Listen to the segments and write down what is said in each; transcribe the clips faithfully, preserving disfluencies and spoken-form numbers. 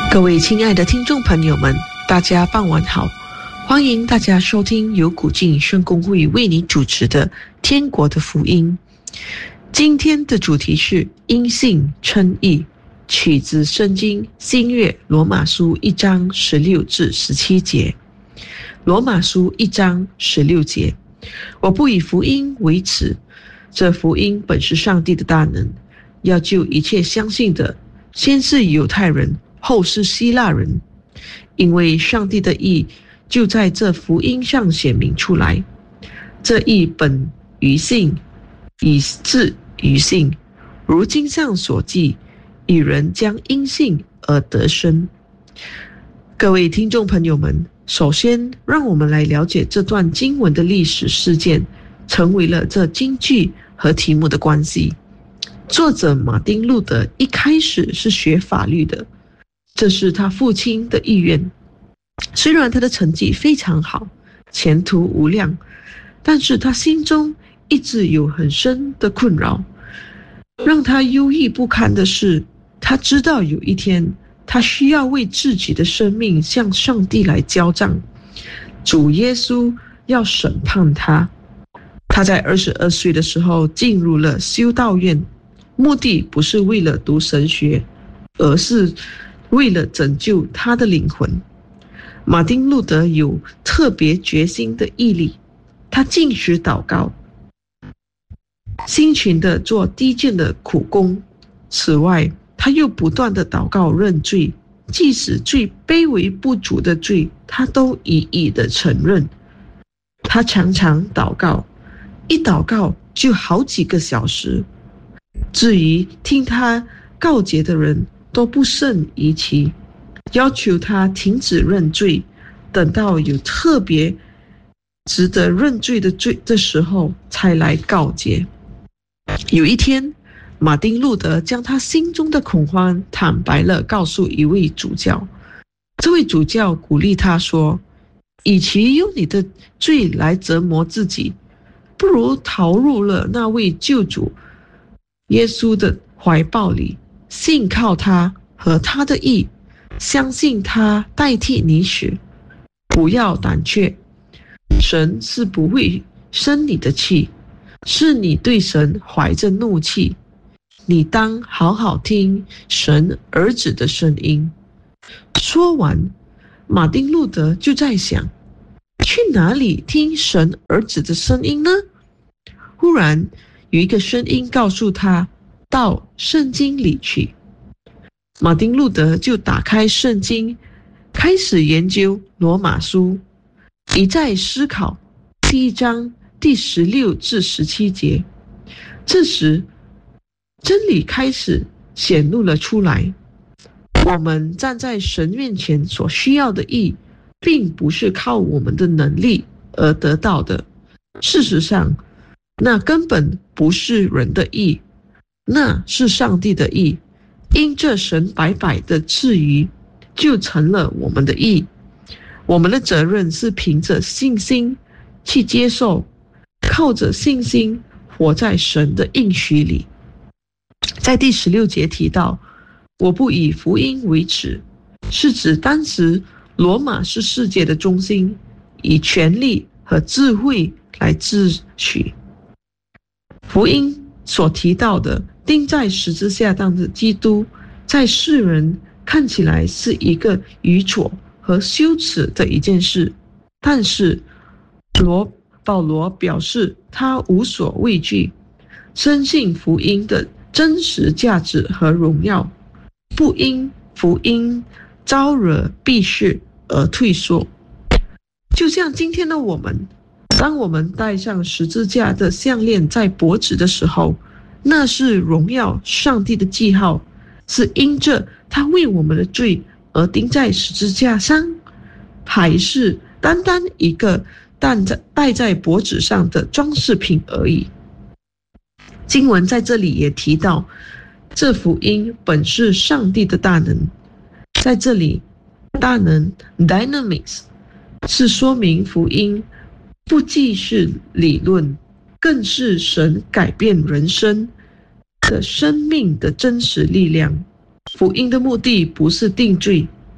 各位亲爱的听众朋友们，大家傍晚好，欢迎大家收听由古晋圣公会为你主持的天国的福音。今天的主题是因信称义，取自圣经新约罗马书一章十六至十七节。罗马书一章十六节，我不以福音为耻，这福音本是上帝的大能，要救一切相信的，先是犹太人，后是希腊人，因为上帝的义就在这福音上显明出来。这义本于信，以致于信，如经上所记，与人将因信而得生。各位听众朋友们，首先让我们来了解这段经文的历史事件，成为了这经句和题目的关系。作者马丁路德一开始是学法律的，这是他父亲的意愿。虽然他的成绩非常好，前途无量，但是他心中一直有很深的困扰。让他忧郁不堪的是，他知道有一天他需要为自己的生命向上帝来交账，主耶稣要审判他。他在二十二岁的时候进入了修道院，目的不是为了读神学，而是为了拯救他的灵魂。马丁路德有特别决心的毅力，他禁食祷告，辛勤地做低贱的苦工。此外，他又不断地祷告认罪，即使最卑微不足的罪，他都一一的承认。他常常祷告，一祷告就好几个小时。至于听他告诫的人都不胜一奇，要求他停止认罪，等到有特别值得认罪的罪的时候才来告诫。有一天，马丁路德将他心中的恐慌坦白了告诉一位主教。这位主教鼓励他说，与其用你的罪来折磨自己，不如逃入了那位救主耶稣的怀抱里，信靠他和他的义，相信他代替你死。不要胆怯，神是不会生你的气，是你对神怀着怒气。你当好好听神儿子的声音。说完，马丁路德就在想，去哪里听神儿子的声音呢？忽然有一个声音告诉他，到圣经里去。马丁路德就打开圣经，开始研究罗马书，一再思考第一章第十六至十七节。这时真理开始显露了出来。我们站在神面前所需要的义，并不是靠我们的能力而得到的。事实上，那根本不是人的义，那是上帝的义。因这神白白的赐予，就成了我们的义。我们的责任是凭着信心去接受，靠着信心活在神的应许里。在第十六节提到，我不以福音为耻，是指当时罗马是世界的中心，以权力和智慧来治取。福音所提到的钉在十字架上的基督，在世人看起来是一个愚蠢和羞耻的一件事，但是罗保罗表示他无所畏惧，深信福音的真实价值和荣耀，不因福音招惹避世而退缩。就像今天的我们，当我们戴上十字架的项链在脖子的时候，那是荣耀上帝的记号，是因着他为我们的罪而钉在十字架上，还是单单一个戴在脖子上的装饰品而已？经文在这里也提到，这福音本是上帝的大能。在这里，大能 dynamics 是说明福音不既是理论，更是神改变人生的生命的真实力量。福音的目的不是定罪，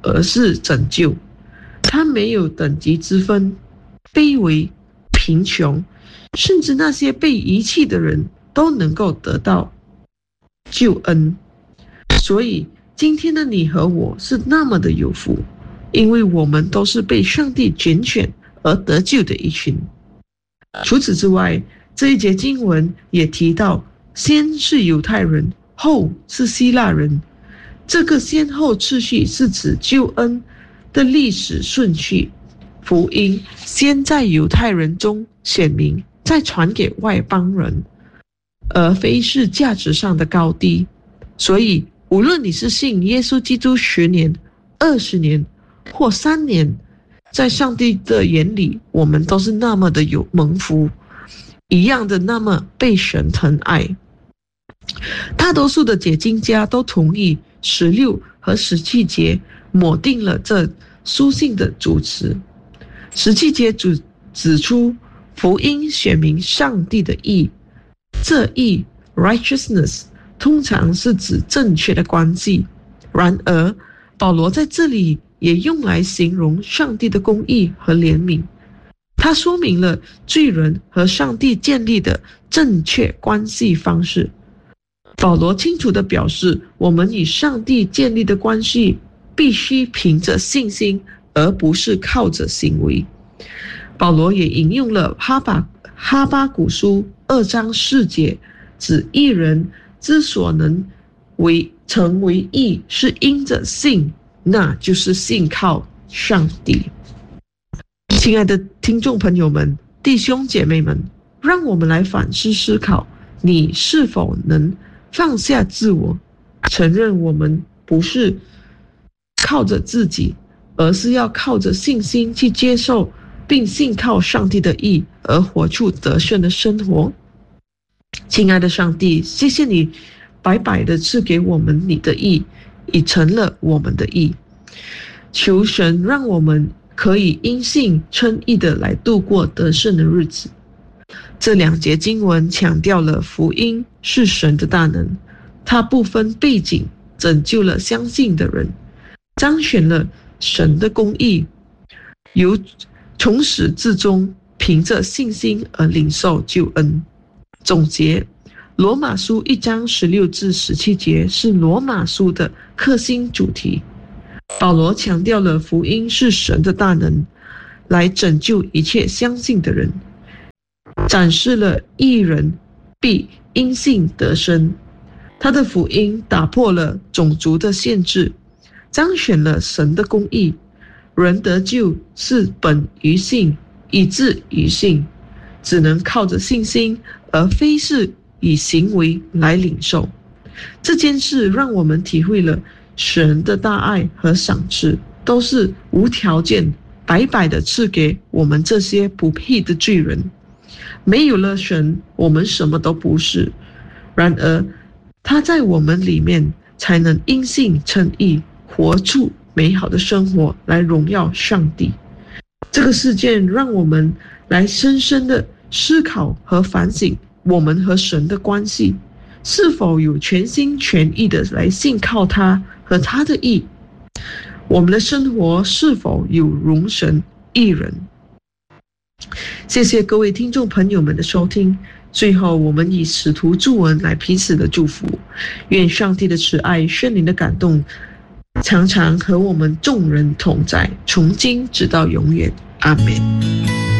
而是拯救。他没有等级之分，卑微、贫穷，甚至那些被遗弃的人都能够得到救恩。所以今天的你和我是那么的有福，因为我们都是被上帝拣选而得救的一群。除此之外，这一节经文也提到，先是犹太人，后是希腊人。这个先后次序是指救恩的历史顺序。福音先在犹太人中显明，再传给外邦人，而非是价值上的高低。所以无论你是信耶稣基督十年、二十年或三年，在上帝的眼里，我们都是那么的有蒙福，一样的那么被神疼爱。大多数的解经家都同意十六和十七节抹定了这书信的主词。十七节指指出福音显明上帝的义，这义 righteousness 通常是指正确的关系。然而保罗在这里也用来形容上帝的公义和怜悯，他说明了罪人和上帝建立的正确关系方式。保罗清楚地表示，我们与上帝建立的关系必须凭着信心，而不是靠着行为。保罗也引用了哈巴哈巴谷书二章四节，指义人之所能为成为义，是因着信，那就是信靠上帝。亲爱的听众朋友们、弟兄姐妹们，让我们来反思思考，你是否能放下自我，承认我们不是靠着自己，而是要靠着信心去接受并信靠上帝的义，而活出得胜的生活。亲爱的上帝，谢谢你白白的赐给我们你的义，已成了我们的义。求神让我们可以因信称义的来度过得胜的日子。这两节经文强调了福音是神的大能，它不分背景，拯救了相信的人，彰显了神的公义，由从始至终凭着信心而领受救恩。总结，罗马书一章十六至十七节是罗马书的核心主题。保罗强调了福音是神的大能，来拯救一切相信的人，展示了义人必因信得生。他的福音打破了种族的限制，彰显了神的公义。人得救是本于信，以致于信，只能靠着信心，而非是以行为来领受。这件事让我们体会了神的大爱和赏赐，都是无条件白白的赐给我们这些不配的罪人。没有了神，我们什么都不是。然而他在我们里面才能因信称义，活出美好的生活，来荣耀上帝。这个事件让我们来深深的思考和反省我们和神的关系，是否有全心全意的来信靠他和他的义？我们的生活是否有容神益人？谢谢各位听众朋友们的收听。最后，我们以使徒祝文来彼此的祝福，愿上帝的慈爱、圣灵的感动常常和我们众人同在，从今直到永远。阿们。